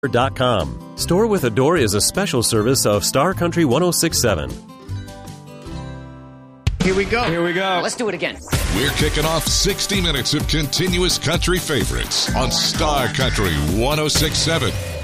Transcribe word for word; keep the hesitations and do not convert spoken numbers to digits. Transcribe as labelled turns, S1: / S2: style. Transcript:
S1: dot com. Store with a Door is a special service of Star Country one oh six point seven.
S2: Here we go.
S3: Here we go.
S4: Let's do it again.
S5: We're kicking off sixty minutes of continuous country favorites on Star Country one oh six point seven.